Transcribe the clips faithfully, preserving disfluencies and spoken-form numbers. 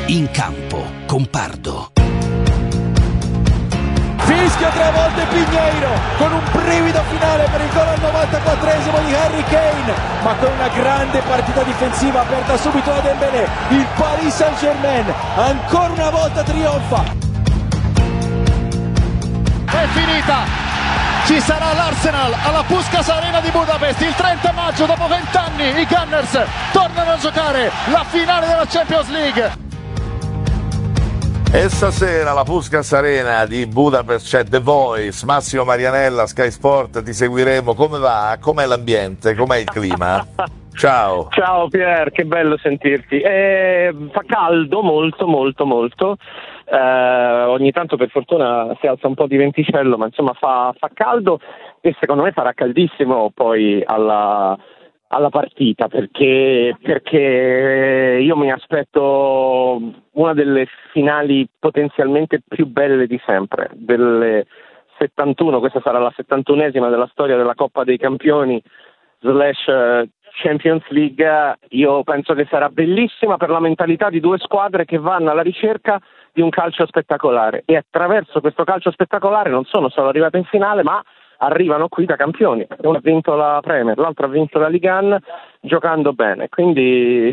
In campo con Pardo. Fischia tre volte Pinheiro con un brivido finale per il gol al novantaquattresimo di Harry Kane, ma con una grande partita difensiva aperta subito da Dembélé. Il Paris Saint-Germain ancora una volta trionfa. È finita! Ci sarà l'Arsenal alla Puskas Arena di Budapest il trenta maggio. Dopo vent'anni i Gunners tornano a giocare la finale della Champions League. E stasera alla Puskas Arena di Budapest c'è The Voice, Massimo Marianella, Sky Sport, ti seguiremo. Come va? Com'è l'ambiente? Com'è il clima? Ciao. Ciao Pier, che bello sentirti. Eh, fa caldo, molto molto molto. Eh, ogni tanto per fortuna si alza un po' di venticello, ma insomma fa, fa caldo e secondo me farà caldissimo poi alla, alla partita, perché, perché io mi aspetto una delle finali potenzialmente più belle di sempre, delle settantuno, questa sarà la settantunesima della storia della Coppa dei Campioni slash Champions League. Io penso che sarà bellissima per la mentalità di due squadre che vanno alla ricerca di un calcio spettacolare e attraverso questo calcio spettacolare non sono solo arrivate in finale, ma arrivano qui da campioni. Uno ha vinto la Premier, l'altro ha vinto la Ligue uno giocando bene, quindi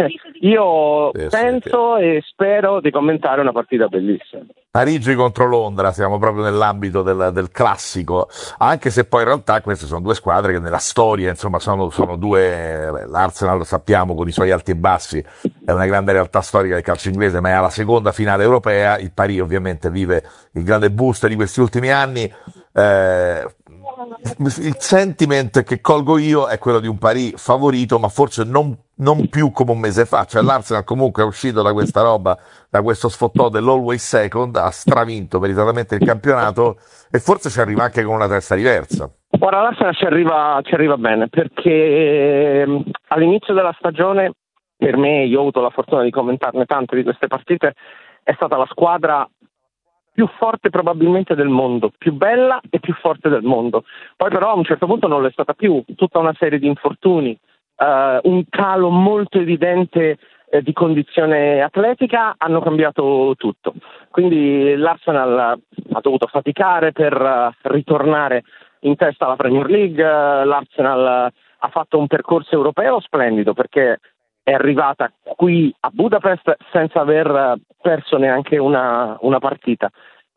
io sì, penso sì, sì. e spero di commentare una partita bellissima. Parigi contro Londra, siamo proprio nell'ambito del, del classico, anche se poi in realtà queste sono due squadre che nella storia, insomma, sono, sono due, l'Arsenal sappiamo con i suoi alti e bassi è una grande realtà storica del calcio inglese, ma è alla seconda finale europea. Il Paris ovviamente vive il grande boost di questi ultimi anni. Eh, il sentiment che colgo io è quello di un Paris favorito, ma forse non, non più come un mese fa. Cioè l'Arsenal comunque è uscito da questa roba, da questo sfottò dell'always second, ha stravinto meritatamente il campionato e forse ci arriva anche con una testa diversa. Ora l'Arsenal ci arriva, ci arriva bene, perché all'inizio della stagione, per me, io ho avuto la fortuna di commentarne tante di queste partite, è stata la squadra più forte probabilmente del mondo, più bella e più forte del mondo. Poi però a un certo punto non lo è stata più, tutta una serie di infortuni, uh, un calo molto evidente eh, di condizione atletica hanno cambiato tutto. Quindi l'Arsenal ha dovuto faticare per uh, ritornare in testa alla Premier League. Uh, L'Arsenal ha fatto un percorso europeo splendido, perché è arrivata qui a Budapest senza aver perso neanche una, una partita,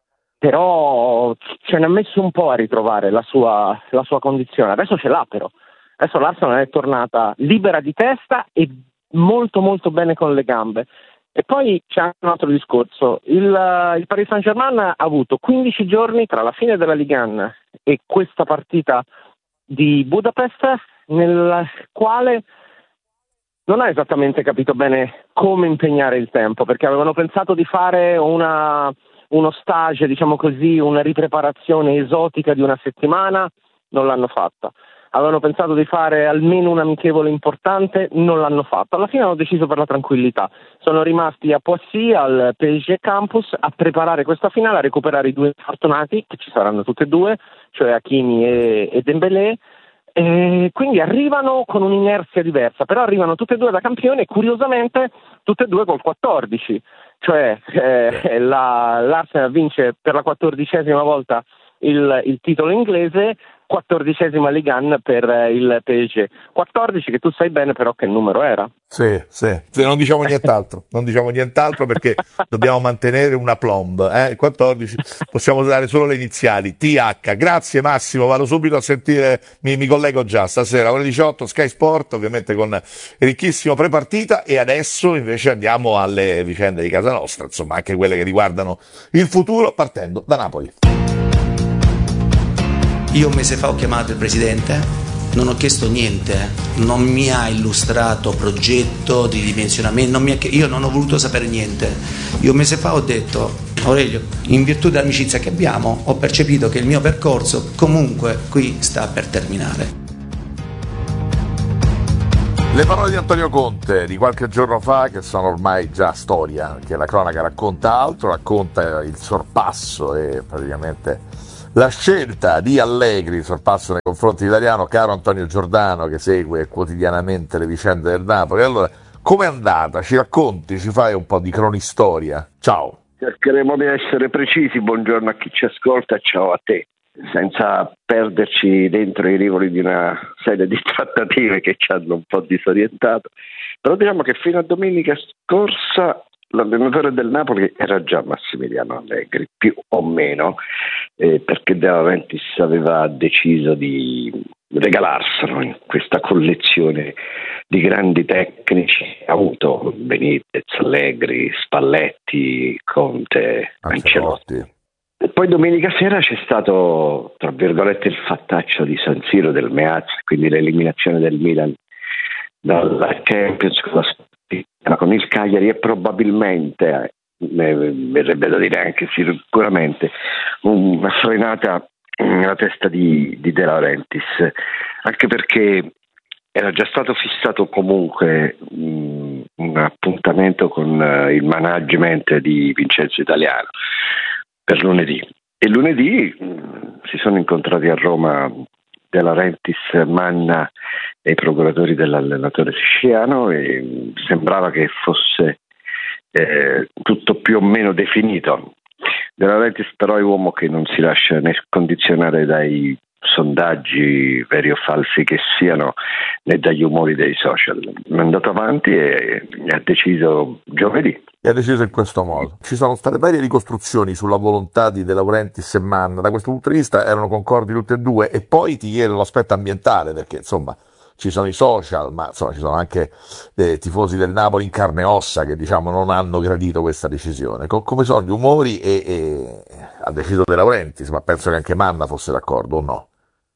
però ce ne ha messo un po' a ritrovare la sua, la sua condizione. Adesso ce l'ha, però adesso l'Arsenal è tornata libera di testa e molto molto bene con le gambe. E poi c'è anche un altro discorso: il, il Paris Saint-Germain ha avuto quindici giorni tra la fine della Ligue uno e questa partita di Budapest, nel quale non ha esattamente capito bene come impegnare il tempo, perché avevano pensato di fare una, uno stage, diciamo così, una ripreparazione esotica di una settimana, non l'hanno fatta. Avevano pensato di fare almeno un amichevole importante, non l'hanno fatto. Alla fine hanno deciso per la tranquillità. Sono rimasti a Poissy, al P S G Campus, a preparare questa finale, a recuperare i due fortunati, che ci saranno tutte e due, cioè Hakimi e, e Dembélé. E quindi arrivano con un'inerzia diversa, però arrivano tutte e due da campioni e curiosamente tutte e due col quattordici, cioè eh, la, l'Arsenal vince per la quattordicesima volta il, il titolo inglese, quattordicesima Ligue uno per il P S G. quattordici che tu sai bene però che numero era. Sì, sì, sì, non diciamo nient'altro, non diciamo nient'altro perché dobbiamo mantenere una plomb, eh? Il quattordici possiamo usare solo le iniziali, T H. Grazie Massimo, vado subito a sentire, mi, mi collego già stasera, ore diciotto, Sky Sport, ovviamente con ricchissimo prepartita, e adesso invece andiamo alle vicende di casa nostra, insomma anche quelle che riguardano il futuro, partendo da Napoli. Io un mese fa ho chiamato il presidente, non ho chiesto niente, non mi ha illustrato progetto di dimensionamento, non mi ha, io non ho voluto sapere niente. Io un mese fa ho detto: Aurelio, in virtù dell'amicizia che abbiamo, ho percepito che il mio percorso comunque qui sta per terminare. Le parole di Antonio Conte di qualche giorno fa, che sono ormai già storia, che la cronaca racconta altro, racconta il sorpasso e praticamente la scelta di Allegri, il sorpasso nei confronti dell'italiano, caro Antonio Giordano che segue quotidianamente le vicende del Napoli. Allora, Com'è andata? Ci racconti, ci fai un po' di cronistoria? Ciao. Cercheremo di essere precisi, buongiorno a chi ci ascolta, ciao a te, senza perderci dentro i rivoli di una serie di trattative che ci hanno un po' disorientato, però diciamo che fino a domenica scorsa l'allenatore del Napoli era già Massimiliano Allegri, più o meno, eh, perché De Laurentiis aveva deciso di regalarselo in questa collezione di grandi tecnici ha avuto Benitez, Allegri, Spalletti, Conte, Ancelotti. E poi domenica sera c'è stato, tra virgolette, il fattaccio di San Siro del Meazza, quindi l'eliminazione del Milan dalla Champions con, la, con il Cagliari e probabilmente, eh, verrebbe da dire anche sicuramente, una frenata nella testa di, di De Laurentiis, anche perché era già stato fissato comunque mh, un appuntamento con uh, il management di Vincenzo Italiano per lunedì, e lunedì mh, si sono incontrati a Roma De Laurentiis, Manna e i procuratori dell'allenatore siciliano, e mh, sembrava che fosse eh, tutto più o meno definito. De Laurentiis però è uomo che non si lascia né condizionare dai sondaggi veri o falsi che siano, né dagli umori dei social. È andato avanti e ha deciso giovedì. E ha deciso in questo modo. Ci sono state varie ricostruzioni sulla volontà di De Laurentiis e Manna. Da questo punto di vista erano concordi tutti e due. E poi ti chiedo l'aspetto ambientale, perché insomma ci sono i social, ma insomma ci sono anche eh, tifosi del Napoli in carne e ossa che diciamo non hanno gradito questa decisione. Co- come sono gli umori? E, e ha deciso De Laurentiis, ma penso che anche Manna fosse d'accordo, o no?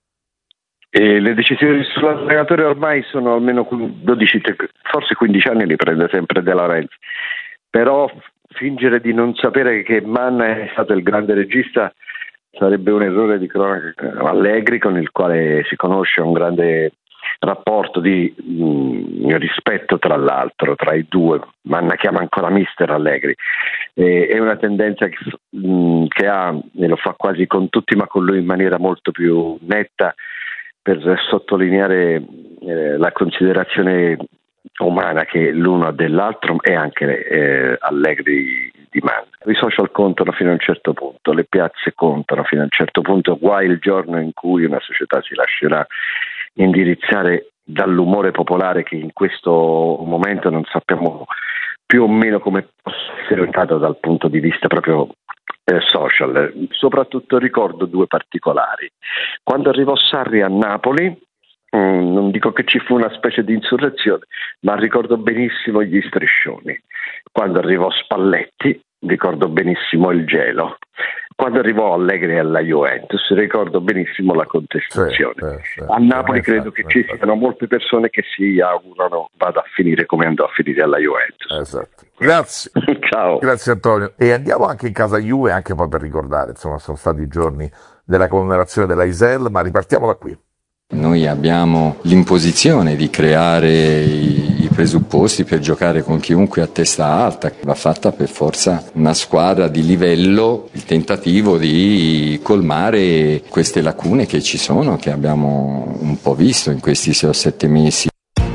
E le decisioni sull'allenatore ormai sono almeno dodici, forse quindici anni li prende sempre De Laurentiis, però fingere di non sapere che Manna è stato il grande regista sarebbe un errore di cronaca. Allegri, con il quale si conosce un grande rapporto di mh, rispetto tra l'altro tra i due. Manna chiama ancora mister Allegri, e, è una tendenza che, mh, che ha, e lo fa quasi con tutti, ma con lui in maniera molto più netta, per sottolineare eh, la considerazione umana che l'uno ha dell'altro, e anche eh, Allegri di Manna. I social contano fino a un certo punto, le piazze contano fino a un certo punto, guai il giorno in cui una società si lascerà indirizzare dall'umore popolare, che in questo momento non sappiamo più o meno come possa essere orientato dal punto di vista proprio eh, social. Soprattutto ricordo due particolari. Quando arrivò Sarri a Napoli, mh, non dico che ci fu una specie di insurrezione, ma ricordo benissimo gli striscioni. Quando arrivò Spalletti, ricordo benissimo il gelo. Quando arrivò Allegri alla Juventus, ricordo benissimo la contestazione. Sì, sì, sì. A Napoli credo che ci siano molte persone che si augurano vada a finire come andò a finire alla Juventus. Esatto. Grazie. Ciao. Grazie Antonio. E andiamo anche in casa Juve, anche poi per ricordare, insomma, sono stati i giorni della commemorazione della I S E L, ma ripartiamo da qui. Noi abbiamo l'imposizione di creare i, i presupposti per giocare con chiunque a testa alta. Va fatta per forza una squadra di livello, il tentativo di colmare queste lacune che ci sono, che abbiamo un po' visto in questi sei o sette mesi.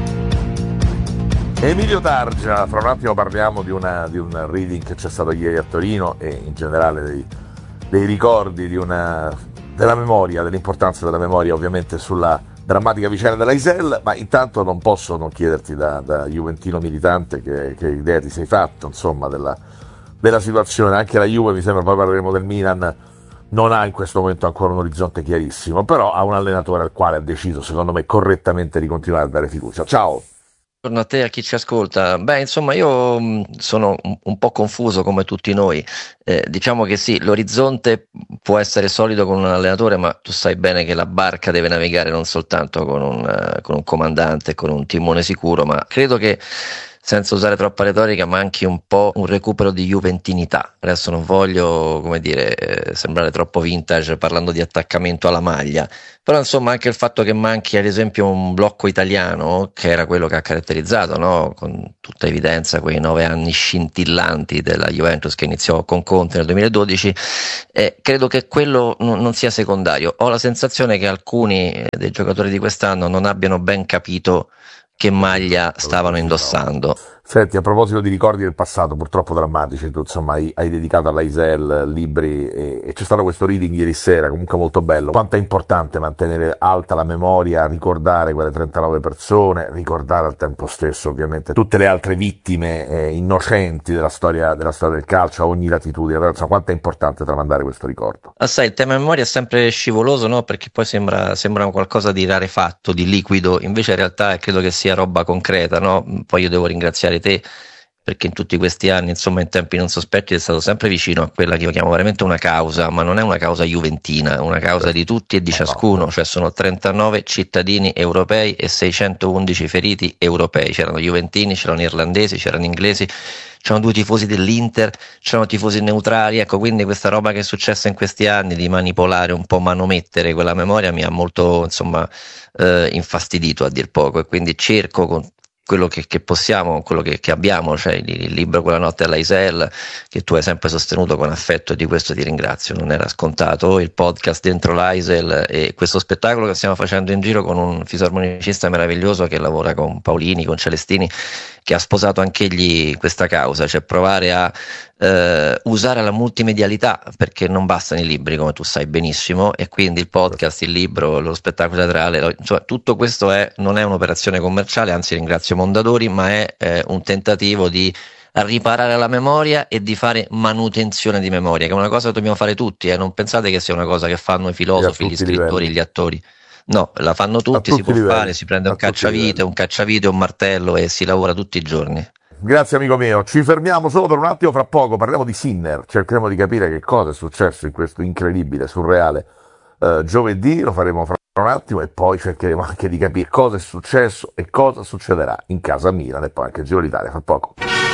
Emilio Targia, fra un attimo parliamo di, una, di un reading che c'è stato ieri a Torino e in generale dei, dei ricordi di una... della memoria, dell'importanza della memoria ovviamente sulla drammatica vicenda della I S E L, ma intanto non posso non chiederti da, da juventino militante che, che idea ti sei fatto insomma della, della situazione. Anche la Juve, mi sembra, poi parleremo del Milan, non ha in questo momento ancora un orizzonte chiarissimo, però ha un allenatore al quale ha deciso secondo me correttamente di continuare a dare fiducia. Ciao. Buongiorno a te, a chi ci ascolta. Beh, insomma, io mh, sono un, un po' confuso come tutti noi. Eh, diciamo che sì, l'orizzonte può essere solido con un allenatore, ma tu sai bene che la barca deve navigare non soltanto con un, uh, con un comandante, con un timone sicuro, ma credo che, senza usare troppa retorica, manchi un po' un recupero di juventinità. Adesso non voglio, come dire, eh, sembrare troppo vintage parlando di attaccamento alla maglia, però insomma anche il fatto che manchi ad esempio un blocco italiano, che era quello che ha caratterizzato, no? Con tutta evidenza quei nove anni scintillanti della Juventus che iniziò con Conte nel duemiladodici, eh, credo che quello n- non sia secondario. Ho la sensazione che alcuni dei giocatori di quest'anno non abbiano ben capito che maglia stavano indossando. Senti, a proposito di ricordi del passato, purtroppo drammatici, tu insomma hai, hai dedicato alla Isel libri e, e c'è stato questo reading ieri sera, comunque molto bello. Quanto è importante mantenere alta la memoria, ricordare quelle trentanove persone, ricordare al tempo stesso ovviamente tutte le altre vittime eh, innocenti della storia, della storia del calcio a ogni latitudine, però insomma quanto è importante tramandare questo ricordo. Ah, sai, il tema memoria è sempre scivoloso, no? Perché poi sembra, sembra qualcosa di rarefatto, di liquido, invece in realtà credo che sia roba concreta, no? Poi io devo ringraziare te perché in tutti questi anni, insomma, in tempi non sospetti, è stato sempre vicino a quella che io chiamo veramente una causa, ma non è una causa juventina, è una causa di tutti e di ciascuno, cioè sono trentanove cittadini europei e seicentoundici feriti europei, c'erano juventini, c'erano irlandesi, c'erano inglesi, c'erano due tifosi dell'Inter, c'erano tifosi neutrali, ecco, quindi questa roba che è successa in questi anni di manipolare, un po' manomettere quella memoria mi ha molto, insomma, eh, infastidito a dir poco, e quindi cerco con quello che, che possiamo, quello che, che abbiamo, cioè il, il libro Quella notte alla Isel, che tu hai sempre sostenuto con affetto, e di questo ti ringrazio, non era scontato, il podcast Dentro l'Isel e questo spettacolo che stiamo facendo in giro con un fisarmonicista meraviglioso che lavora con Paolini, con Celestini, che ha sposato anch'egli questa causa, cioè provare a eh, usare la multimedialità, perché non bastano i libri, come tu sai benissimo, e quindi il podcast, il libro, lo spettacolo teatrale, insomma tutto questo è, non è un'operazione commerciale, anzi ringrazio Mondadori, ma è eh, un tentativo di riparare la memoria e di fare manutenzione di memoria, che è una cosa che dobbiamo fare tutti, eh. Non pensate che sia una cosa che fanno i filosofi, gli scrittori, gli attori. No, la fanno tutti, si può livelli, fare, si prende un cacciavite, un cacciavite, un martello e si lavora tutti i giorni. Grazie amico mio, ci fermiamo solo per un attimo, fra poco parliamo di Sinner, cercheremo di capire che cosa è successo in questo incredibile, surreale uh, giovedì, lo faremo fra un attimo e poi cercheremo anche di capire cosa è successo e cosa succederà in casa Milan e poi anche in Giro d'Italia fra poco.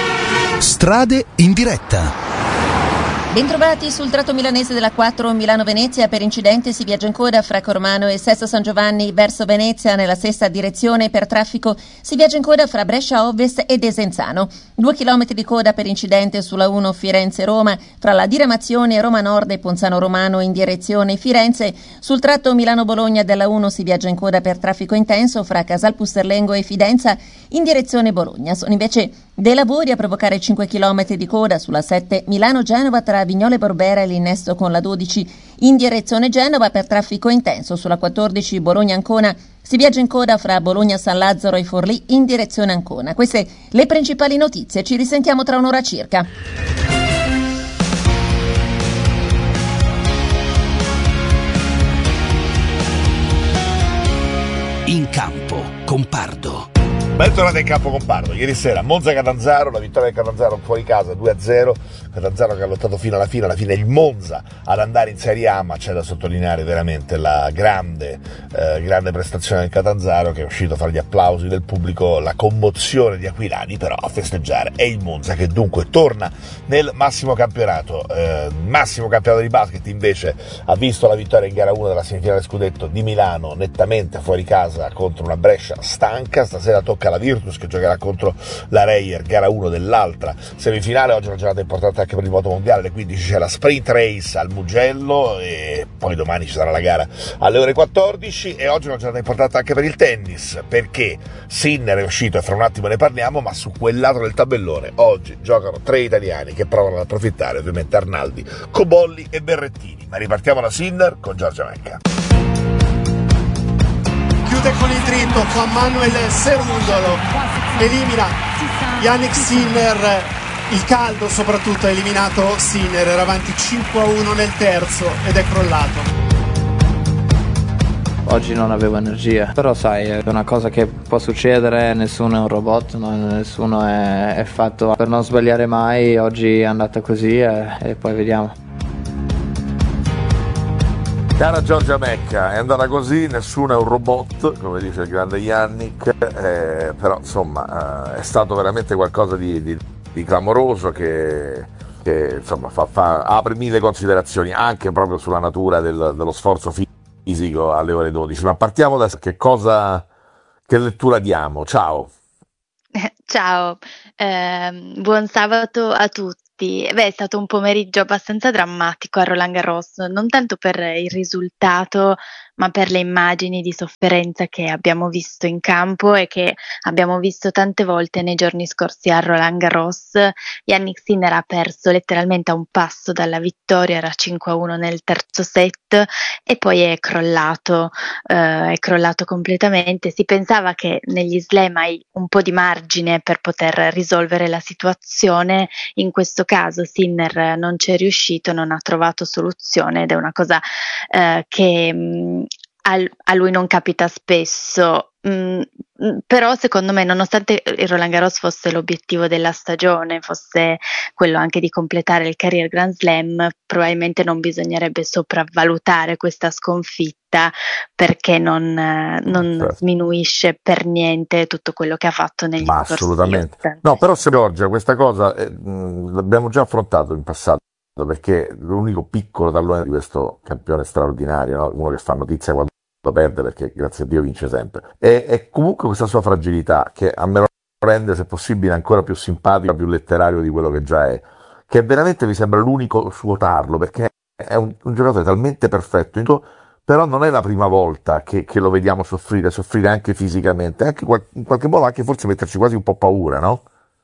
Strade in diretta. Bentrovati sul tratto milanese della quattro Milano-Venezia. Per incidente si viaggia in coda fra Cormano e Sesto San Giovanni verso Venezia nella stessa direzione. Per traffico si viaggia in coda fra Brescia Ovest e Desenzano. Due chilometri di coda per incidente sulla uno Firenze-Roma fra la diramazione Roma Nord e Ponzano Romano in direzione Firenze. Sul tratto Milano-Bologna della uno si viaggia in coda per traffico intenso fra Casal Pusterlengo e Fidenza in direzione Bologna. Sono invece dei lavori a provocare cinque chilometri di coda sulla sette Milano-Genova tra Vignole Borbera e l'innesto con la dodici in direzione Genova per traffico intenso. Sulla quattordici Bologna-Ancona si viaggia in coda fra Bologna-San Lazzaro e Forlì in direzione Ancona. Queste le principali notizie, ci risentiamo tra un'ora circa. In campo con Pardo. Bentornati in campo con Pardo. Ieri sera Monza-Catanzaro, la vittoria del Catanzaro fuori casa due a zero, Catanzaro che ha lottato fino alla fine, alla fine il Monza ad andare in Serie A, ma c'è da sottolineare veramente la grande, eh, grande prestazione del Catanzaro, che è uscito fra gli applausi del pubblico, la commozione di aquilani, però a festeggiare è il Monza che dunque torna nel massimo campionato. Eh, massimo campionato di basket invece ha visto la vittoria in gara uno della semifinale scudetto di Milano, nettamente fuori casa contro una Brescia stanca. Stasera tocca la Virtus che giocherà contro la Reyer, gara uno dell'altra semifinale. Oggi è una giornata importante anche per il moto mondiale, alle quindici c'è la sprint race al Mugello e poi domani ci sarà la gara alle ore quattordici. E oggi è una giornata importante anche per il tennis, perché Sinner è uscito e fra un attimo ne parliamo, ma su quel lato del tabellone oggi giocano tre italiani che provano ad approfittare, ovviamente Arnaldi, Cobolli e Berrettini. Ma ripartiamo da Sinner con Giorgia Mecca. Chiude con il dritto Juan Manuel Cerundolo, elimina Yannick Sinner, il caldo soprattutto ha eliminato Sinner, era avanti cinque a uno nel terzo ed è crollato. Oggi non avevo energia, però sai, è una cosa che può succedere, nessuno è un robot, no? Nessuno è, è fatto per non sbagliare mai, oggi è andata così e, e poi vediamo. Cara Giorgia Mecca, è andata così, nessuno è un robot, come dice il grande Yannick, eh, però insomma eh, è stato veramente qualcosa di, di, di clamoroso che, che insomma fa, fa, apre mille considerazioni anche proprio sulla natura del, dello sforzo fisico alle ore dodici. Ma partiamo da che cosa, che lettura diamo? Ciao. Ciao, eh, buon sabato a tutti. Beh, è stato un pomeriggio abbastanza drammatico a Roland Garros, non tanto per il risultato, ma per le immagini di sofferenza che abbiamo visto in campo e che abbiamo visto tante volte nei giorni scorsi a Roland Garros. Jannik Sinner ha perso letteralmente a un passo dalla vittoria, era cinque a uno nel terzo set e poi è crollato, eh, è crollato completamente. Si pensava che negli slam hai un po' di margine per poter risolvere la situazione, in questo caso Sinner non c'è riuscito, non ha trovato soluzione ed è una cosa eh, che mh, a, a lui non capita spesso. Mm, però secondo me, nonostante il Roland Garros fosse l'obiettivo della stagione, fosse quello anche di completare il Career Grand Slam, probabilmente non bisognerebbe sopravvalutare questa sconfitta, perché non, non certo. sminuisce per niente tutto quello che ha fatto negli Ma scorsi assolutamente ottanta. No, però se Giorgia, questa cosa eh, mh, l'abbiamo già affrontato in passato, perché l'unico piccolo tallone di questo campione straordinario, no? Uno che fa notizia quando perde, perché grazie a Dio vince sempre, e, e comunque questa sua fragilità, che a me lo rende se possibile ancora più simpatico, più letterario di quello che già è, che veramente mi sembra l'unico suo tarlo, perché è un, un giocatore talmente perfetto, però non è la prima volta che, che lo vediamo soffrire, soffrire anche fisicamente, anche in qualche modo anche forse metterci quasi un po' paura, no?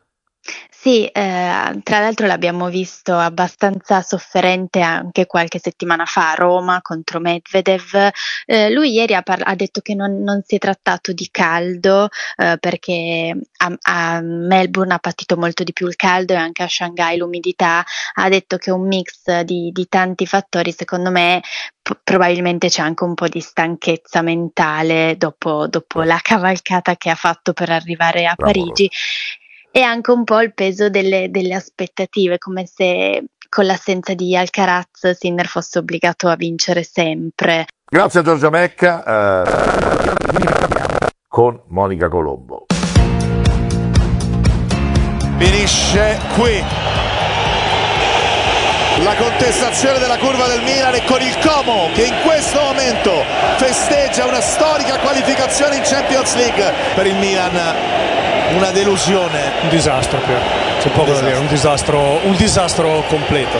Sì, eh, tra l'altro l'abbiamo visto abbastanza sofferente anche qualche settimana fa a Roma contro Medvedev. Eh, lui ieri ha, parla- ha detto che non, non si è trattato di caldo, eh, perché a, a Melbourne ha patito molto di più il caldo e anche a Shanghai l'umidità. Ha detto che è un mix di, di tanti fattori. Secondo me p- probabilmente c'è anche un po' di stanchezza mentale dopo, dopo la cavalcata che ha fatto per arrivare a Bravo. Parigi. E anche un po' il peso delle, delle aspettative, come se con l'assenza di Alcaraz Sinner fosse obbligato a vincere sempre. Grazie a Giorgia Mecca, eh, con Monica Colombo. Finisce qui la contestazione della curva del Milan, e con il Como che in questo momento festeggia una storica qualificazione in Champions League. Per il Milan una delusione, un disastro, c'è poco da dire, un disastro, un disastro completo.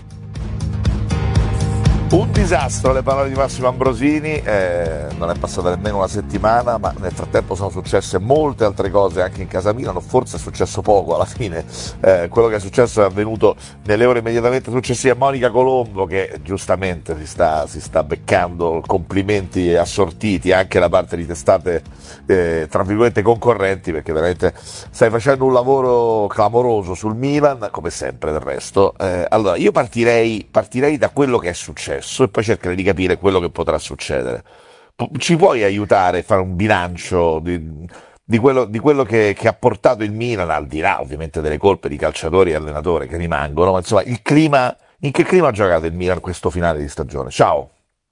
Un disastro, le parole di Massimo Ambrosini. Eh, non è passata nemmeno una settimana, ma nel frattempo sono successe molte altre cose anche in casa Milano. Forse è successo poco alla fine. Eh, quello che è successo è avvenuto nelle ore immediatamente successive a Monica Colombo, che giustamente si sta, si sta beccando complimenti assortiti anche da parte di testate eh, tra virgolette concorrenti, perché veramente stai facendo un lavoro clamoroso sul Milan, come sempre del resto. Eh, allora io partirei, partirei da quello che è successo e poi cercherei di capire quello che potrà succedere. Ci puoi aiutare a fare un bilancio di, di quello, di quello che, che ha portato il Milan, al di là ovviamente delle colpe di calciatori e allenatore che rimangono, ma insomma il clima, in che clima ha giocato il Milan questo finale di stagione? Ciao.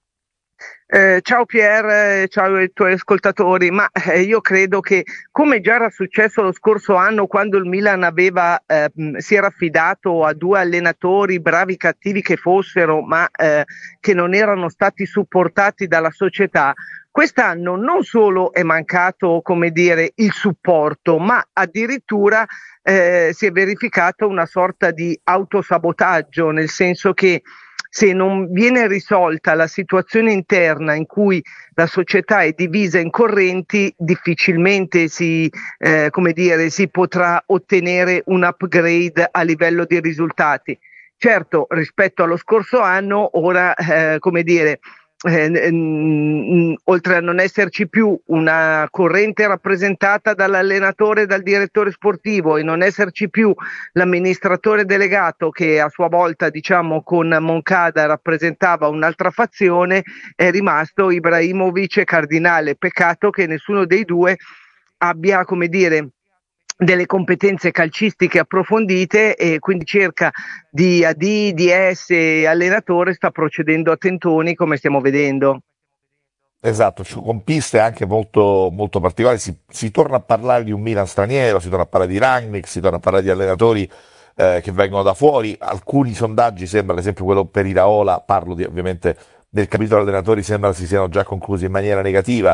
Eh, ciao Pier, eh, ciao ai tuoi ascoltatori, ma eh, io credo che, come già era successo lo scorso anno quando il Milan aveva, eh, si era affidato a due allenatori, bravi cattivi che fossero, ma eh, che non erano stati supportati dalla società, quest'anno non solo è mancato, come dire, il supporto, ma addirittura eh, si è verificato una sorta di autosabotaggio, nel senso che se non viene risolta la situazione interna in cui la società è divisa in correnti, difficilmente si, eh, come dire, si potrà ottenere un upgrade a livello di risultati. Certo, rispetto allo scorso anno, ora, eh, come dire, Eh, mh, oltre a non esserci più una corrente rappresentata dall'allenatore e dal direttore sportivo e non esserci più l'amministratore delegato che a sua volta, diciamo, con Moncada rappresentava un'altra fazione, è rimasto Ibrahimovic e Cardinale. Peccato che nessuno dei due abbia, come dire, delle competenze calcistiche approfondite, e quindi cerca di A D, D S, allenatore sta procedendo a tentoni, come stiamo vedendo. Esatto, con piste anche molto, molto particolari. Si, si torna a parlare di un Milan straniero, si torna a parlare di Rangnick, si torna a parlare di allenatori eh, che vengono da fuori. Alcuni sondaggi, sembra ad esempio quello per Iraola, parlo di, ovviamente del capitolo allenatori, sembra si siano già conclusi in maniera negativa.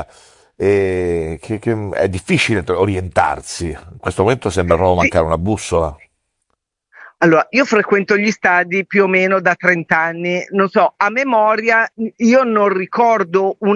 E che, che è difficile orientarsi. In questo momento sembra proprio mancare sì. una bussola. Allora, io frequento gli stadi più o meno da trenta anni, non so, a memoria io non ricordo una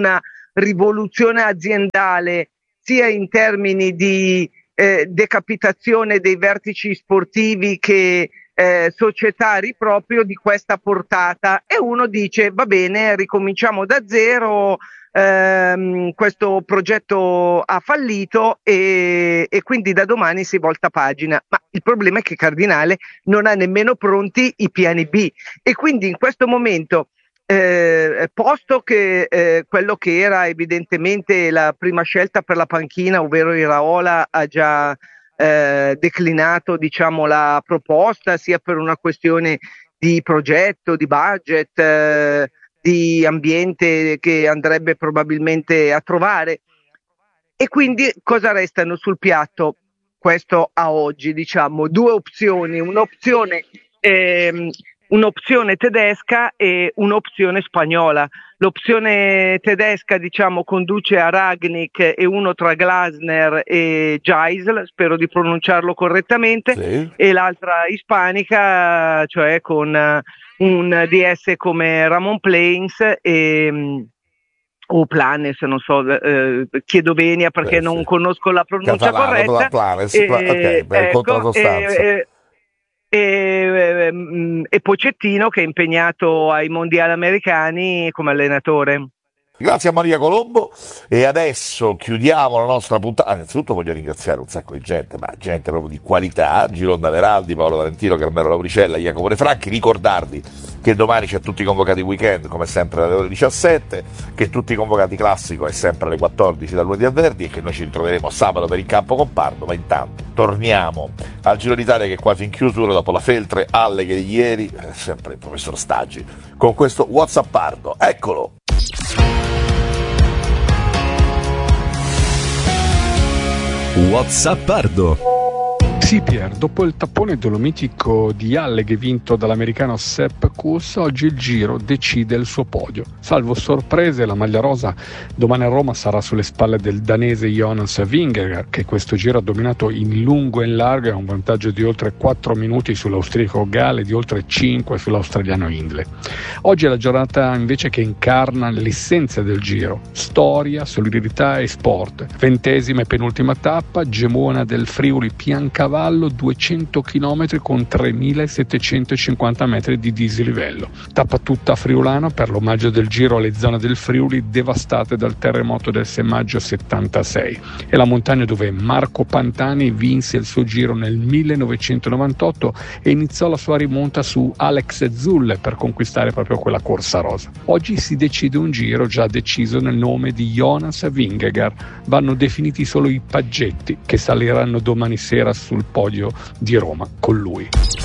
rivoluzione aziendale, sia in termini di eh, decapitazione dei vertici sportivi che eh, societari proprio di questa portata, e uno dice va bene, ricominciamo da zero, ehm, questo progetto ha fallito e, e quindi da domani si volta pagina. Ma il problema è che Cardinale non ha nemmeno pronti i piani B, e quindi in questo momento Eh, posto che eh, quello che era evidentemente la prima scelta per la panchina, ovvero Iraola, ha già eh, declinato, diciamo, la proposta, sia per una questione di progetto, di budget, eh, di ambiente che andrebbe probabilmente a trovare, e quindi cosa restano sul piatto? Questo a oggi, diciamo, due opzioni, un'opzione ehm, un'opzione tedesca e un'opzione spagnola. L'opzione tedesca, diciamo, conduce a Rangnick e uno tra Glasner e Geisel, spero di pronunciarlo correttamente, sì. E l'altra ispanica, cioè con un D S come Ramon Plains e o Planes, non so, eh, chiedo venia perché Beh, non sì. conosco la pronuncia Catalano, corretta. Planes, e, ok, per ecco, conto la sostanza. E, E, e Pochettino, che è impegnato ai mondiali americani come allenatore. Grazie a Maria Colombo, e adesso chiudiamo la nostra puntata. Innanzitutto voglio ringraziare un sacco di gente, ma gente proprio di qualità: Gironda Veraldi, Paolo Valentino, Carmelo Lauricella, Jacopo De Franchi. Ricordarvi che domani c'è Tutti Convocati Weekend, come sempre alle ore diciassette, che Tutti Convocati Classico è sempre alle quattordici da lunedì a venerdì, e che noi ci ritroveremo sabato per il campo con Pardo. Ma intanto torniamo al Giro d'Italia, che è quasi in chiusura dopo la Feltre Alleghe di ieri, eh, sempre il professor Staggi con questo WhatsAppardo. Eccolo. WhatsAppardo. Sì, Pier, dopo il tappone dolomitico di Alleghe vinto dall'americano Sepp Kuss, oggi il Giro decide il suo podio. Salvo sorprese, la maglia rosa domani a Roma sarà sulle spalle del danese Jonas Vingegaard, che questo Giro ha dominato in lungo e in largo e ha un vantaggio di oltre quattro minuti sull'austriaco Gale e di oltre cinque sull'australiano Hindley. Oggi è la giornata invece che incarna l'essenza del Giro: storia, solidarietà e sport. Ventesima e penultima tappa, Gemona del Friuli Piancavallo, duecento chilometri con tremilasettecentocinquanta metri di dislivello. Tappa tutta friulana per l'omaggio del Giro alle zone del Friuli devastate dal terremoto del sei maggio settantasei. È la montagna dove Marco Pantani vinse il suo Giro nel millenovecentonovantotto e iniziò la sua rimonta su Alex Zulle per conquistare proprio quella corsa rosa. Oggi si decide un Giro già deciso nel nome di Jonas Vingegaard. Vanno definiti solo i paggetti che saliranno domani sera sul podio di Roma con lui.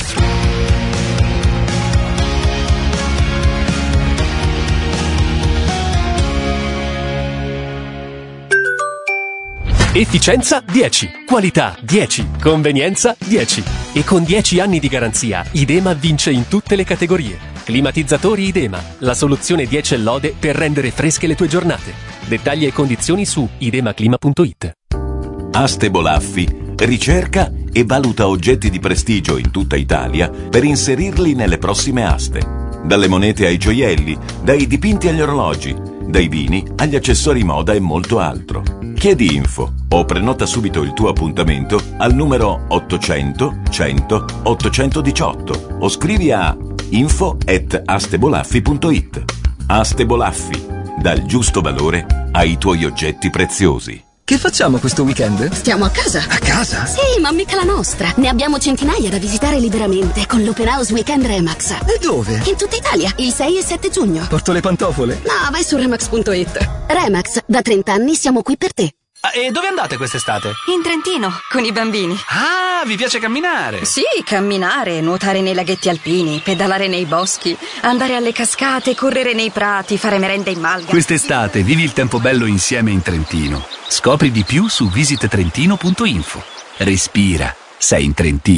Efficienza dieci, qualità dieci, convenienza dieci. E con dieci anni di garanzia Idema vince in tutte le categorie. Climatizzatori Idema, la soluzione dieci e lode per rendere fresche le tue giornate. Dettagli e condizioni su idemaclima punto it. Aste Bolaffi ricerca e valuta oggetti di prestigio in tutta Italia per inserirli nelle prossime aste. Dalle monete ai gioielli, dai dipinti agli orologi, dai vini agli accessori moda e molto altro. Chiedi info o prenota subito il tuo appuntamento al numero ottocento cento ottocentodiciotto o scrivi a info at astebolaffi punto it. Aste Bolaffi, dal giusto valore ai tuoi oggetti preziosi. Che facciamo questo weekend? Stiamo a casa. A casa? Sì, ma mica la nostra. Ne abbiamo centinaia da visitare liberamente con l'Open House Weekend Remax. E dove? In tutta Italia, il sei e sette giugno. Porto le pantofole? No, vai su remax punto it. Remax, da trenta anni siamo qui per te. Ah, e dove andate quest'estate? In Trentino, con i bambini. Ah, vi piace camminare? Sì, camminare, nuotare nei laghetti alpini, pedalare nei boschi, andare alle cascate, correre nei prati, fare merenda in malga. Quest'estate vivi il tempo bello insieme in Trentino. Scopri di più su visit trentino punto info. Respira, sei in Trentino.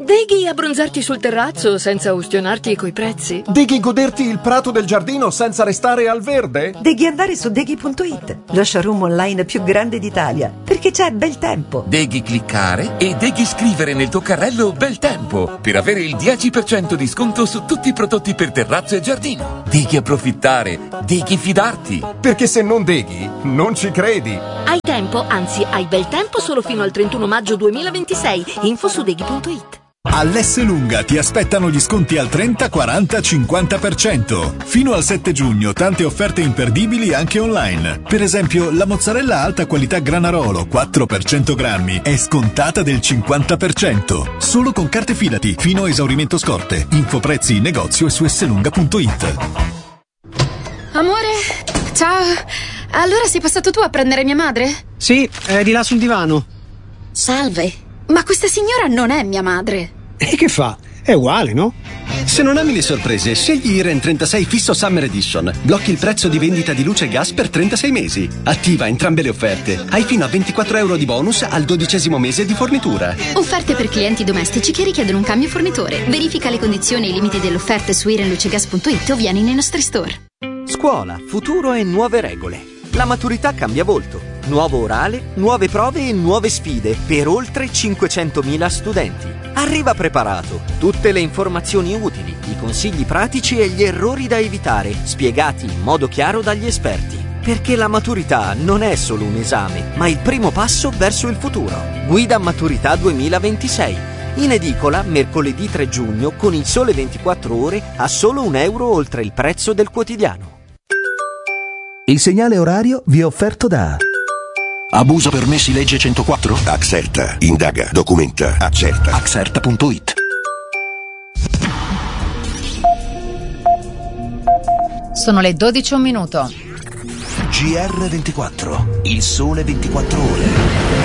Deghi abbronzarti sul terrazzo senza ustionarti coi prezzi? Deghi goderti il prato del giardino senza restare al verde? Deghi andare su deghi punto it, lo showroom online più grande d'Italia, perché c'è bel tempo. Deghi cliccare e deghi scrivere nel tuo carrello bel tempo per avere il dieci per cento di sconto su tutti i prodotti per terrazzo e giardino. Deghi approfittare, deghi fidarti. Perché se non deghi, non ci credi. Hai tempo, anzi hai bel tempo solo fino al trentuno maggio duemilaventisei. Info su deghi punto it. All'Esselunga ti aspettano gli sconti al trenta, quaranta, cinquanta per cento. Fino al sette giugno tante offerte imperdibili anche online. Per esempio la mozzarella alta qualità Granarolo quattro per cento grammi è scontata del cinquanta per cento. Solo con carte Fidati fino a esaurimento scorte. Info prezzi in negozio e su esselunga punto it. Amore, ciao. Allora sei passato tu a prendere mia madre? Sì, è di là sul divano. Salve, ma questa signora non è mia madre. E che fa? È uguale, no? Se non ami le sorprese, scegli Iren trentasei Fisso Summer Edition. Blocchi il prezzo di vendita di luce e gas per trentasei mesi. Attiva entrambe le offerte. Hai fino a ventiquattro euro di bonus al dodicesimo mese di fornitura. Offerte per clienti domestici che richiedono un cambio fornitore. Verifica le condizioni e i limiti delle offerte su iren luce gas punto it o vieni nei nostri store. Scuola, futuro e nuove regole. La maturità cambia volto. Nuovo orale, nuove prove e nuove sfide per oltre cinquecentomila studenti. Arriva preparato. Tutte le informazioni utili, i consigli pratici e gli errori da evitare, spiegati in modo chiaro dagli esperti. Perché la maturità non è solo un esame, ma il primo passo verso il futuro. Guida Maturità duemilaventisei. In edicola mercoledì tre giugno con Il Sole ventiquattro Ore a solo un euro oltre il prezzo del quotidiano. Il segnale orario vi è offerto da... Abuso permessi legge centoquattro? Axerta. Indaga, documenta, accerta. Axerta punto it. Sono le dodici e un minuto. G R ventiquattro. Il Sole ventiquattro Ore.